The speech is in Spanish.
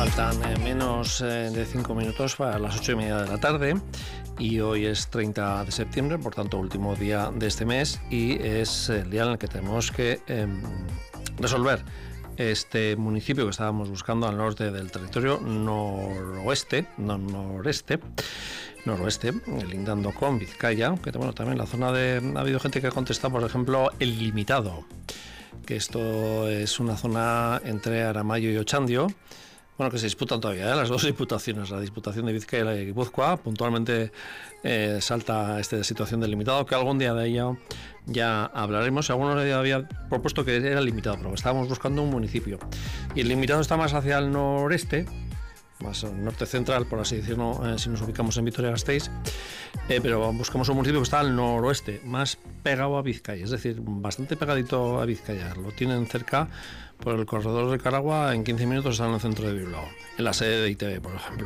Faltan menos de 5 minutos para las 8:30 de la tarde y hoy es 30 de septiembre, por tanto último día de este mes, y es el día en el que tenemos que resolver este municipio que estábamos buscando al norte del territorio noroeste, lindando con Vizcaya, que bueno, también la zona ha habido gente que ha contestado, por ejemplo, el Limitado, que esto es una zona entre Aramayo y Otxandio, bueno, que se disputan todavía, las dos diputaciones, la Diputación de Vizcaya y la de Guipúzcoa. Puntualmente salta esta situación del Limitado, que algún día de ella ya hablaremos. Algunos había propuesto que era Limitado, pero estábamos buscando un municipio. Y el Limitado está más hacia el noreste, más norte central, por así decirlo, si nos ubicamos en Vitoria-Gasteiz, pero buscamos un municipio que está al noroeste, más pegado a Vizcaya, es decir, bastante pegadito a Vizcaya. Lo tienen cerca por el corredor de Caragua, en 15 minutos están en el centro de Bilbao, en la sede de ITV, por ejemplo.